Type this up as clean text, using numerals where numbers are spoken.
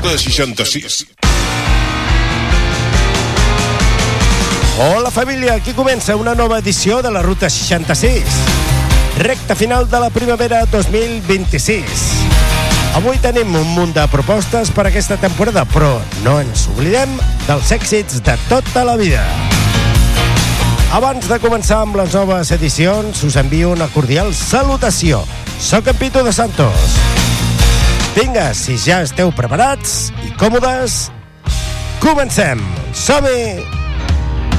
Ruta 66. Hola família, aquí comença una nova edició de la Ruta 66. Recta final de la primavera 2026. Avui tenim un munt de propostes per aquesta temporada, però no ens oblidem dels èxits de tota la vida. Abans de començar amb les noves edicions, us envio una cordial salutació. Soc en Pitu de Santos. Vinga, si ja esteu preparats i còmodes, comencem! Som-hi!